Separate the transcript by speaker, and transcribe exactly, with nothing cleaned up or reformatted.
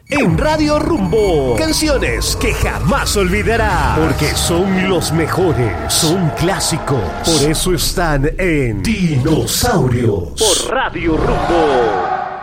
Speaker 1: En Radio Rumbo, canciones que jamás olvidarás, porque son los mejores, son clásicos, por eso están en Dinosaurios, por Radio Rumbo.